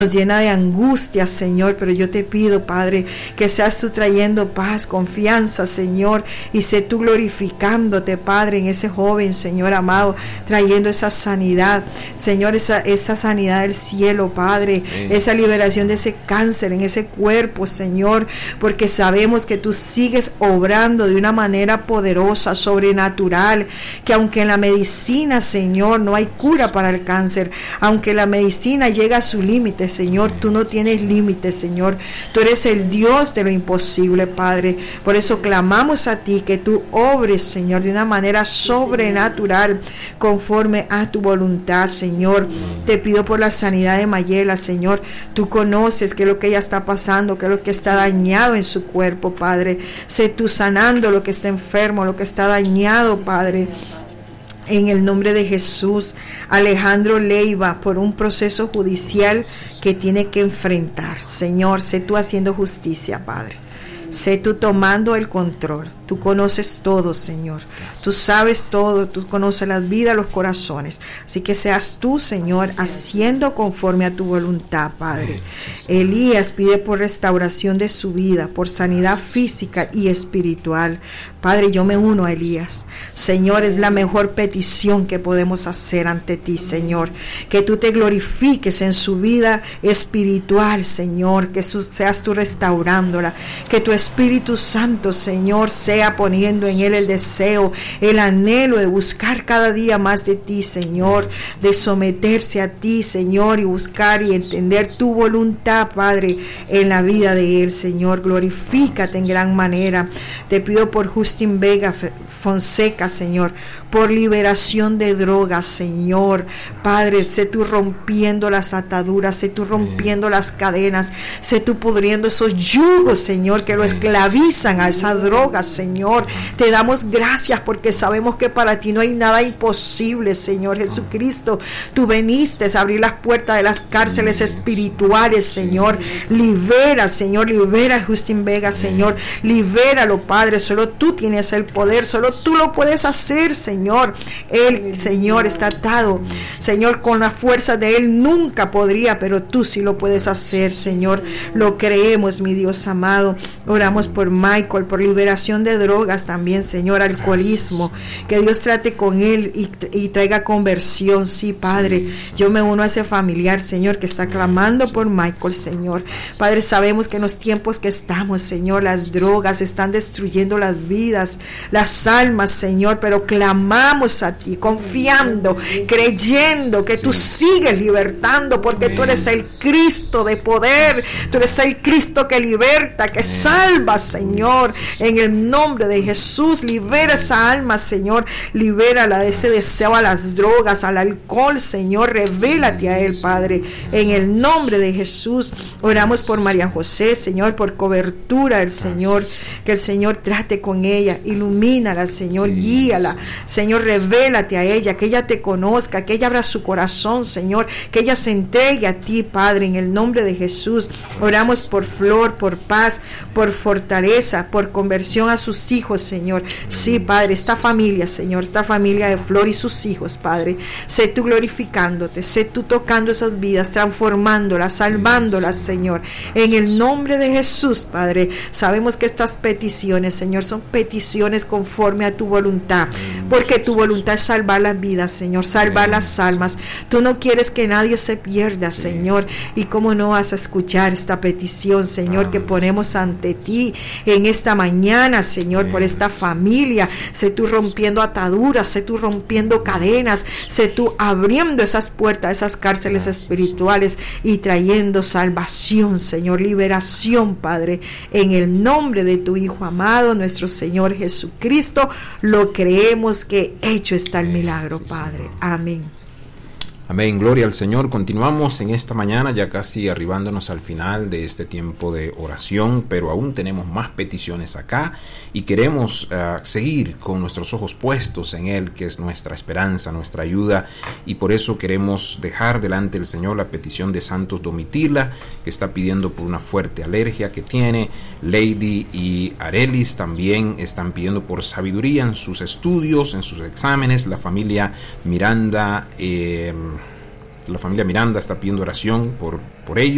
nos llena de angustia, Señor, pero yo te pido, Padre, que seas tú trayendo paz, confianza, Señor, y sé tú glorificándote, Padre, en ese joven, Señor amado, trayendo esa sanidad, Señor, esa sanidad del cielo, Padre, esa liberación de ese cáncer en ese cuerpo, Señor, porque sabemos que tú sigues obrando de una manera poderosa, sobrenatural, que aunque en la medicina, Señor, no hay cura para el cáncer, aunque la medicina llega a su límite, Señor, tú no tienes límites, Señor. Tú eres el Dios de lo imposible, Padre. Por eso clamamos a ti que tú obres, Señor, de una manera sobrenatural conforme a tu voluntad, Señor. Te pido por la sanidad de Mayela, Señor. Tú conoces qué es lo que ella está pasando, qué es lo que está dañado en su cuerpo, Padre. Sé tú sanando lo que está enfermo, lo que está dañado, Padre. En el nombre de Jesús, Alejandro Leiva, por un proceso judicial que tiene que enfrentar. Señor, sé tú haciendo justicia, Padre. Sé tú tomando el control. Tú conoces todo, Señor. Tú sabes todo. Tú conoces las vidas, los corazones. Así que seas tú, Señor, haciendo conforme a tu voluntad, Padre. Elías pide por restauración de su vida, por sanidad física y espiritual. Padre, yo me uno a Elías. Señor, es la mejor petición que podemos hacer ante ti, Señor. Que tú te glorifiques en su vida espiritual, Señor. Que seas tú restaurándola. Que tu Espíritu Santo, Señor, sea poniendo en él el deseo, el anhelo de buscar cada día más de ti, Señor. De someterse a ti, Señor, y buscar y entender tu voluntad, Padre, en la vida de él, Señor. Glorifícate en gran manera. Te pido por Justin Vega Fonseca, Señor, por liberación de drogas, Señor. Padre, sé tú rompiendo las ataduras, sé tú rompiendo las cadenas, sé tú pudriendo esos yugos, Señor, que lo esclavizan a esa droga, Señor. Te damos gracias porque sabemos que para ti no hay nada imposible, Señor Jesucristo. Tú veniste a abrir las puertas de las cárceles espirituales, Señor. Libera, Señor, libera a Justin Vega, Señor. Libéralo, Padre. Solo tú tienes el poder, solo tú lo puedes hacer, Señor. Él, Señor, está atado, Señor, con la fuerza de él nunca podría, pero tú sí lo puedes hacer, Señor. Lo creemos, mi Dios amado. Oramos por Michael, por liberación de drogas también, Señor, alcoholismo. Que Dios trate con él y traiga conversión, sí, Padre. Yo me uno a ese familiar, Señor, que está clamando por Michael, Señor. Padre, sabemos que en los tiempos que estamos, Señor, las drogas están destruyendo las vidas, las almas, Señor, pero clamamos a ti, confiando, creyendo que tú sigues libertando, porque tú eres el Cristo de poder, tú eres el Cristo que liberta, que salva, Señor. En el nombre de Jesús, libera esa alma, Señor, libérala de ese deseo a las drogas, al alcohol, Señor. Revélate a él, Padre, en el nombre de Jesús. Oramos por María José, Señor, por cobertura del Señor, que el Señor trate con ella, ilumínala, Señor, guíala, Señor, revélate a ella, que ella te conozca, que ella abra su corazón, Señor, que ella se entregue a ti, Padre, en el nombre de Jesús. Oramos por Flor, por paz, por fortaleza, por conversión a sus hijos, Señor. Sí, Padre, esta familia, Señor, esta familia de Flor y sus hijos, Padre, sé tú glorificándote, sé tú tocando esas vidas, transformándolas, salvándolas, Señor, en el nombre de Jesús, Padre. Sabemos que estas peticiones, Señor, son peticiones conforme a tu voluntad, porque tu voluntad es salvar las vidas, Señor, salvar las almas. Tú no quieres que nadie se pierda, Señor, y cómo no vas a escuchar esta petición, Señor, que ponemos ante ti en esta mañana, Señor, por esta familia. Sé tú rompiendo ataduras, sé tú rompiendo cadenas, sé tú abriendo esas puertas, esas cárceles espirituales y trayendo salvación, Señor, liberación, Padre, en el nombre de tu Hijo amado, nuestro Señor Jesucristo. Lo creemos que hecho está el milagro, Padre. Amén. Amén, gloria al Señor. Continuamos en esta mañana, ya casi arribándonos al final de este tiempo de oración, pero aún tenemos más peticiones acá y queremos seguir con nuestros ojos puestos en Él, que es nuestra esperanza, nuestra ayuda, y por eso queremos dejar delante del Señor la petición de Santos Domitila, que está pidiendo por una fuerte alergia que tiene. Lady y Arelis también están pidiendo por sabiduría en sus estudios, en sus exámenes. La familia Miranda está pidiendo oración por ellos.